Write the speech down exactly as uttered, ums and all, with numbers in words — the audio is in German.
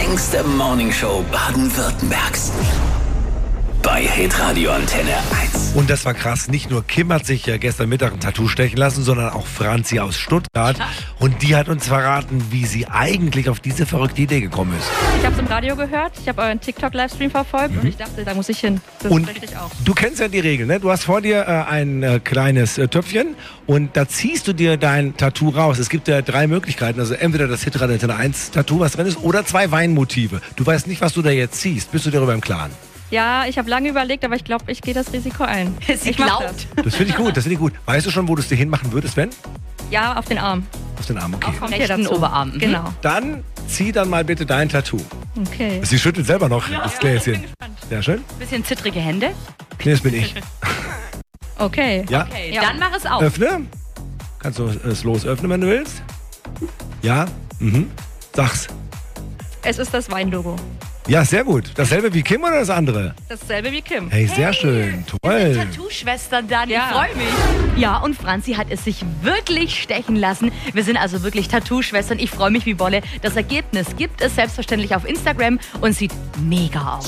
längste Morningshow Baden-Württembergs. Bei Hitradio Antenne eins. Und das war krass. Nicht nur Kim hat sich ja gestern Mittag ein Tattoo stechen lassen, sondern auch Franzi aus Stuttgart. Und die hat uns verraten, wie sie eigentlich auf diese verrückte Idee gekommen ist. Ich habe es im Radio gehört, ich habe euren TikTok-Livestream verfolgt mhm. und ich dachte, da muss ich hin. Das und möchte ich auch. Du kennst ja die Regeln, ne? Du hast vor dir äh, ein äh, kleines äh, Töpfchen und da ziehst du dir dein Tattoo raus. Es gibt ja drei Möglichkeiten. Also entweder das Hitradio Antenne eins Tattoo, was drin ist, oder zwei Weinmotive. Du weißt nicht, was du da jetzt ziehst. Bist du darüber im Klaren? Ja, ich habe lange überlegt, aber ich glaube, ich gehe das Risiko ein. Sie ich mach glaubt. das. Das finde ich gut, das finde ich gut. Weißt du schon, wo du es dir hinmachen würdest, wenn? Ja, auf den Arm. Auf den Arm, okay. Auf den rechten Oberarm. Genau. Dann zieh dann mal bitte dein Tattoo. Okay. Sie schüttelt selber noch Ja, das ja, Gläschen. ich bin gespannt. Sehr schön. Bisschen zittrige Hände. Nee, das bin ich. Okay. Ja? Okay, Ja. dann mach es auf. Öffne. Kannst du es los öffnen, wenn du willst? Ja? Mhm. Sag's. Es ist das Weinlogo. Ja, sehr gut. Dasselbe wie Kim oder das andere? Dasselbe wie Kim. Hey, sehr schön. Toll. Tattoo-Schwestern dann, Ja. ich freue mich. Ja, und Franzi hat es sich wirklich stechen lassen. Wir sind also wirklich Tattoo-Schwestern. Ich freue mich wie Bolle. Das Ergebnis gibt es selbstverständlich auf Instagram und sieht mega aus.